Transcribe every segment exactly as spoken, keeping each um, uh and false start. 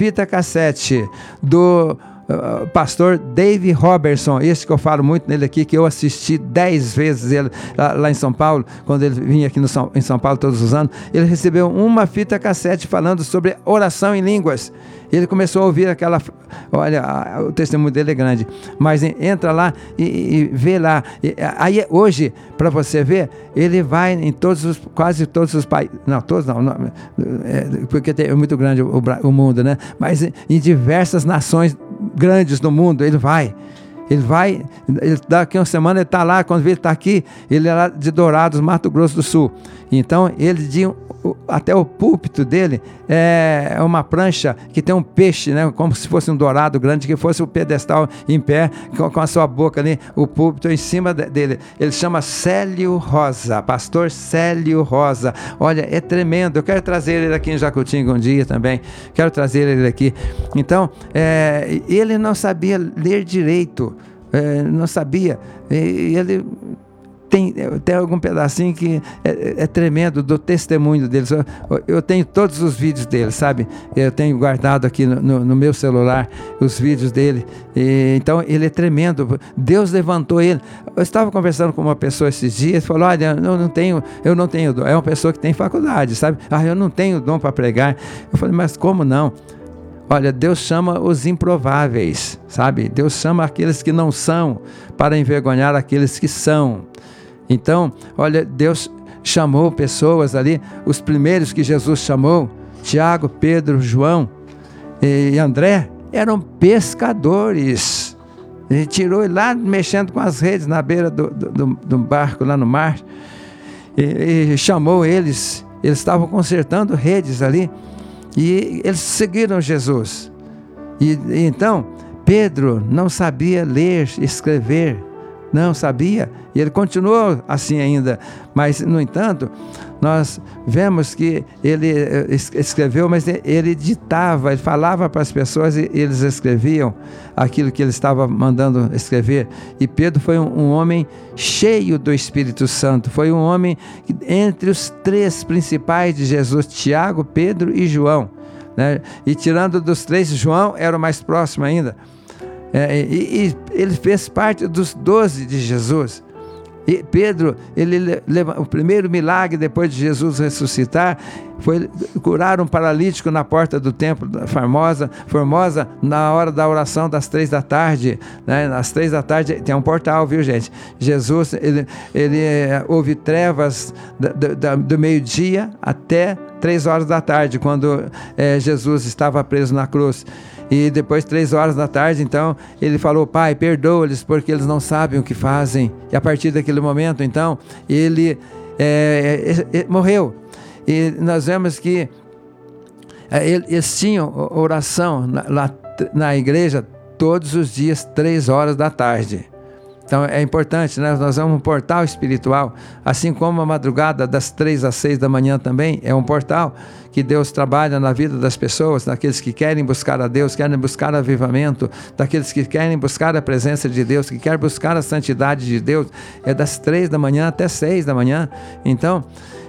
fita cassete do uh, pastor Dave Robertson, esse que eu falo muito nele aqui, que eu assisti dez vezes ele lá, lá em São Paulo, quando ele vinha aqui no São, em São Paulo todos os anos. Ele recebeu uma fita cassete falando sobre oração em línguas. Ele começou a ouvir aquela... Olha, o testemunho dele é grande. Mas entra lá e, e vê lá. E, aí hoje, para você ver, ele vai em todos os... Quase todos os países... Não, todos não. não é, porque é muito grande o, o mundo, né? Mas em, em diversas nações grandes do mundo, ele vai. Ele vai, ele, daqui a uma semana ele está lá, quando ele está aqui, ele é lá de Dourados, Mato Grosso do Sul. Então, ele de, até o púlpito dele é uma prancha que tem um peixe, né, como se fosse um dourado grande, que fosse o pedestal em pé, com, com a sua boca ali, o púlpito em cima dele. Ele chama Célio Rosa, pastor Célio Rosa. Olha, é tremendo. Eu quero trazer ele aqui em Jacutinga um dia também. Quero trazer ele aqui. Então, é, ele não sabia ler direito. É, não sabia, e ele tem, tem algum pedacinho que é, é tremendo do testemunho deles. Eu, eu tenho todos os vídeos dele, sabe? Eu tenho guardado aqui no, no, no meu celular os vídeos dele. E, então ele é tremendo. Deus levantou ele. Eu estava conversando com uma pessoa esses dias, falou: olha, eu não tenho, eu não tenho dom. É uma pessoa que tem faculdade, sabe? Ah, eu não tenho dom para pregar. Eu falei: mas como não? Olha, Deus chama os improváveis, sabe? Deus chama aqueles que não são para envergonhar aqueles que são. Então, olha, Deus chamou pessoas ali, os primeiros que Jesus chamou, Tiago, Pedro, João e André, eram pescadores. Ele tirou ele lá mexendo com as redes na beira do, do, do barco, lá no mar, e, e chamou eles. Eles estavam consertando redes ali. E eles seguiram Jesus. E, e então, Pedro não sabia ler, escrever, não sabia. E ele continuou assim ainda. Mas, no entanto, nós vemos que ele escreveu, mas ele ditava, ele falava para as pessoas e eles escreviam aquilo que ele estava mandando escrever. E Pedro foi um, um homem cheio do Espírito Santo. Foi um homem que, entre os três principais de Jesus, Tiago, Pedro e João, né? E tirando dos três, João era o mais próximo ainda. É, e, e ele fez parte dos doze de Jesus. E Pedro, ele leva, o primeiro milagre depois de Jesus ressuscitar foi curar um paralítico na porta do templo da Formosa, Formosa na hora da oração das três da tarde, né? Às três da tarde tem um portal, viu, gente? Jesus, ele, ele houve trevas do, do, do meio-dia até três horas da tarde, quando é, Jesus estava preso na cruz. E depois, três horas da tarde, então, ele falou: Pai, perdoa-lhes, porque eles não sabem o que fazem. E a partir daquele momento, então, ele é, é, é, morreu. E nós vemos que é, eles tinham oração na, lá na igreja todos os dias, três horas da tarde. Então é importante, né? Nós somos um portal espiritual, assim como a madrugada das três às seis da manhã também é um portal que Deus trabalha na vida das pessoas, daqueles que querem buscar a Deus, querem buscar avivamento, daqueles que querem buscar a presença de Deus, que querem buscar a santidade de Deus, é das três da manhã até seis da manhã. Então,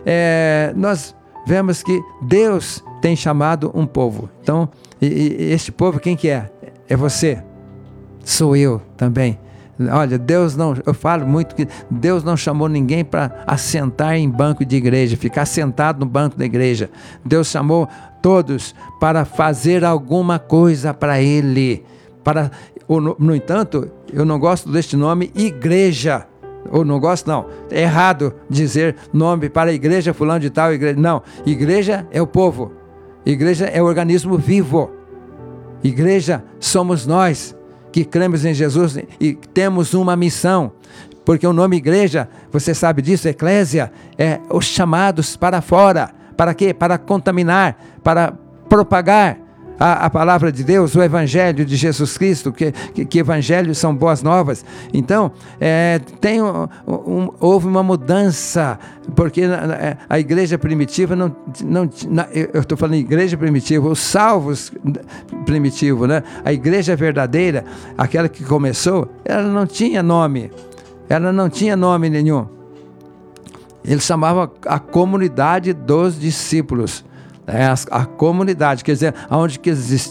é, nós vemos que Deus tem chamado um povo. Então, e, e este povo quem que é? É você, sou eu também. Olha, Deus não, eu falo muito que Deus não chamou ninguém para assentar em banco de igreja, ficar sentado no banco da igreja. Deus chamou todos para fazer alguma coisa para Ele. Para, ou, no, no entanto, eu não gosto deste nome igreja. Ou não gosto, não. É errado dizer nome para a igreja fulano de tal igreja. Não, igreja é o povo. Igreja é o organismo vivo. Igreja somos nós que cremos em Jesus e temos uma missão, porque o nome igreja, você sabe disso, eclésia, é os chamados para fora. Para quê? Para contaminar, para propagar a, a palavra de Deus, o evangelho de Jesus Cristo, que, que, que evangelhos são boas novas. Então, é, tem um, um, houve uma mudança, porque a, a igreja primitiva, não, não, eu estou falando igreja primitiva, os salvos primitivos, né? A igreja verdadeira, aquela que começou, ela não tinha nome, ela não tinha nome nenhum. Eles chamavam a comunidade dos discípulos. É, a, a comunidade, quer dizer, onde que existia